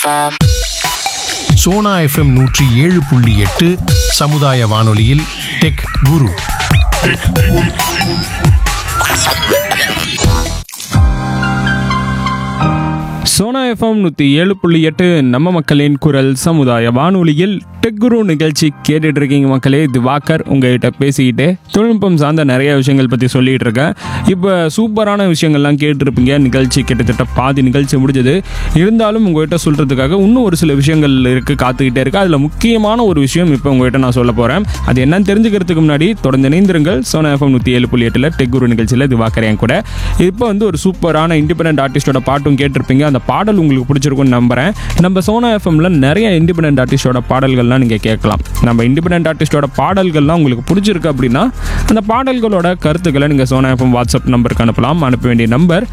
Sona FM 107.8 சமுதாய வானொலியில் tech குரு. Sona FM 107.8 நம்ம மக்களின் குரல் சமுதாய வானொலியில் டெக்குரு நிகழ்ச்சி கேட்டுட்டு இருக்கீங்க மக்களே. இது வாக்கர் உங்ககிட்ட பேசிக்கிட்டு தொழில்நுட்பம் சார்ந்த நிறைய விஷயங்கள் பற்றி சொல்லிட்டு இருக்கேன். இப்போ சூப்பரான விஷயங்கள்லாம் கேட்டுருப்பீங்க. நிகழ்ச்சி கிட்டத்தட்ட பாதி நிகழ்ச்சி முடிஞ்சது. இருந்தாலும் உங்கள்கிட்ட சொல்கிறதுக்காக இன்னும் ஒரு சில விஷயங்கள் இருக்குது, காத்துக்கிட்டே இருக்குது. அதில் முக்கியமான ஒரு விஷயம் இப்போ உங்கள்கிட்ட நான் சொல்ல போகிறேன். அது என்னன்னு தெரிஞ்சுக்கிறதுக்கு முன்னாடி தொடர்ந்து இணைந்திருங்கள். சோனா எஃப்எம் 107.8 டெக்குரு நிகழ்ச்சியில் இது வாக்கர் என் கூட. இப்போ வந்து ஒரு சூப்பரான இண்டிபெண்டன்ட் ஆர்டிஸ்டோட பாட்டும் கேட்டிருப்பீங்க. அந்த பாடல் உங்களுக்கு பிடிச்சிருக்கும்னு நம்புறேன். நம்ம சோனா எஃப்எம்ல நிறைய இண்டிபெண்டன்ட் ஆர்டிஸ்டோட பாடல்கள்லாம் நீங்கள் கேட்கலாம். நம்ம இண்டிபெண்டன்ட் ஆர்டிஸ்டோட பாடல்கள்லாம் உங்களுக்கு பிடிச்சிருக்கு அப்படின்னா அந்த பாடல்களோட கருத்துக்களை நீங்கள் சோனா எஃப்எம் வாட்ஸ்அப் நம்பருக்கு அனுப்பலாம். அனுப்ப வேண்டிய நம்பர்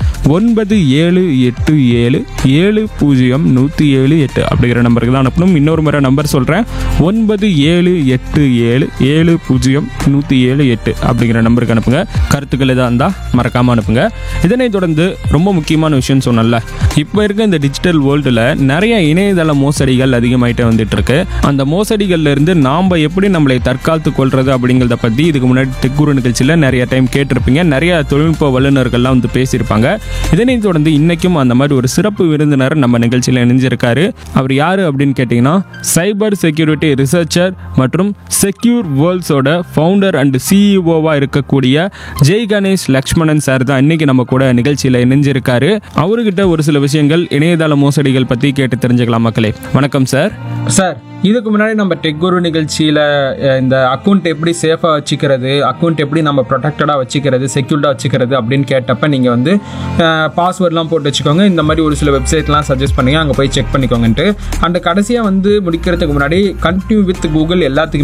9787700178 அப்படிங்கிற நம்பருக்கு தான் அனுப்பணும். இன்னொரு முறை நம்பர் சொல்கிறேன், 9787700178 அப்படிங்கிற நம்பருக்கு அனுப்புங்க. கருத்துக்கள் எதாக இருந்தால் மறக்காமல் அனுப்புங்க. இதனைத் தொடர்ந்து ரொம்ப முக்கியமான விஷயம் சொன்னல, இப்போ இருக்க இந்த டிஜிட்டல் வேர்ல்டில் நிறைய இணையதள மோசடிகள் அதிகமாயிட்டே வந்துட்டு இருக்கு. அந்த மோசடிகள்ல இருந்து நாம் எப்படி நம்மளை தற்காத்து கொள்றது அப்படிங்கிறத பற்றி இதுக்கு முன்னாடி டெக்குரு நிகழ்ச்சியில் நிறைய டைம் கேட்டிருப்பீங்க. நிறைய தொழில்நுட்ப வல்லுநர்கள்லாம் வந்து பேசியிருப்பாங்க. இதனைத் தொடர்ந்து இன்னைக்கும் அந்த மாதிரி ஒரு சிறப்பு விருந்தினர் நம்ம நிகழ்ச்சியில் இணைஞ்சிருக்காரு. அவர் யாரு அப்படின்னு கேட்டிங்கன்னா, சைபர் செக்யூரிட்டி ரிசர்ச்சர் மற்றும் செக்யூர் வேர்ல்ட்ஸோட ஃபவுண்டர் அண்ட் சிஇஓவா இருக்கக்கூடிய ஜெய் கணேஷ் லக்ஷ்மணன் சார் தான் இன்னைக்கு நம்ம கூட நிகழ்ச்சியில் இணைஞ்சிருக்காரு. அவர்கிட்ட ஒரு சில விஷயங்கள் இணையதள மோசடிகள் பற்றி கேட்டு தெரிஞ்சுக்கலாம் மக்களே. வணக்கம் சார். சார், இதுக்கு முன்னாடி நம்ம டெக்குரு நிகழ்ச்சியில் இந்த அக்கௌண்ட் எப்படி சேஃபாக வச்சுக்கிறது, அக்கௌண்ட் எப்படி நம்ம ப்ரொடெக்டடாக வச்சுக்கிறது, செக்யூர்டாக வச்சுக்கிறது அப்படின்னு கேட்டப்ப நீங்கள் வந்து பாஸ்வேர்ட்லாம் போட்டு வச்சுக்கோங்க, இந்த மாதிரி ஒரு சில வெப்சைட்லாம் சஜஸ்ட் பண்ணீங்க, அங்கே போய் செக் பண்ணிக்கோங்கன்ட்டு. அண்ட் கடைசியாக வந்து முடிக்கிறதுக்கு முன்னாடி கண்டினியூ வித் கூகுள் எல்லாத்துக்குமே